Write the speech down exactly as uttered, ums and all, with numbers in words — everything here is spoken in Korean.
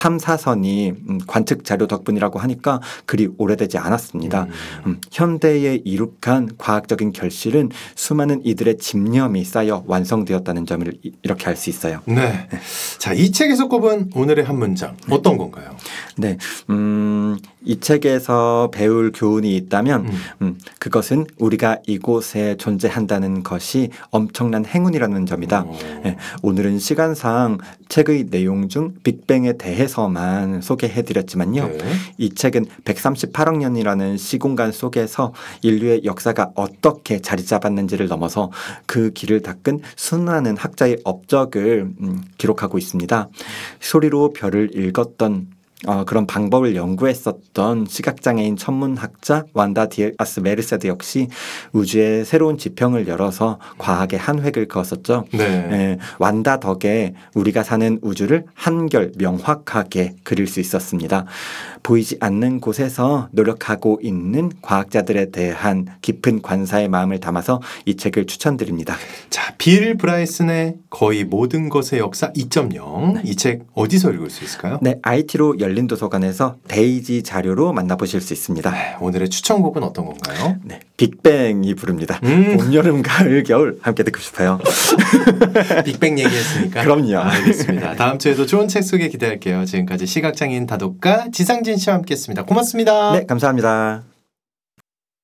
탐사선이 음, 관측 자료 덕분이라고 하니까 그리 오래되지 않았습니다. 음, 현대에 이룩한 과학적인 결실은 수많은 이들의 집념이 쌓여 완성되었다는 점을 이, 이렇게 알 수 있어요. 네. 자, 이 책에서 꼽은 오늘의 한 문장 어떤 건가요? 네, 음, 이 책에서 배울 교훈이 있다면 음. 음, 그것은 우리가 이곳에 존재한다는 것이 엄청난 행운이라는 점이다. 오. 네, 오늘은 시간상 책의 내용 중 빅뱅에 대해서만 소개해드렸지만요. 네. 이 책은 백삼십팔억 년이라는 시공간 속에서 인류의 역사가 어떻게 자리 잡았는지를 넘어서 그 길을 닦은 수많은 학자의 업적을 음, 기록하고 있습니다. 소리로 별을 읽었던 어, 그런 방법을 연구했었던 시각장애인 천문학자 완다 디아스 메르세드 역시 우주의 새로운 지평을 열어서 과학의 한 획을 그었었죠. 네. 에, 완다 덕에 우리가 사는 우주를 한결 명확하게 그릴 수 있었습니다. 보이지 않는 곳에서 노력하고 있는 과학자들에 대한 깊은 관사의 마음을 담아서 이 책을 추천드립니다. 자, 빌 브라이슨의 거의 모든 것의 역사 이 점 영. 이 책 어디서 읽을 수 있을까요? 네, 아이티로 열린 도서관에서 데이지 자료로 만나보실 수 있습니다. 네, 오늘의 추천곡은 어떤 건가요? 네, 빅뱅이 부릅니다. 음. 봄, 여름, 가을, 겨울 함께 듣고 싶어요. 빅뱅 얘기했으니까. 그럼요. 알겠습니다. 다음 주에도 좋은 책 소개 기대할게요. 지금까지 시각장애인 다독가 지상진 씨와 함께했습니다. 고맙습니다. 네, 감사합니다.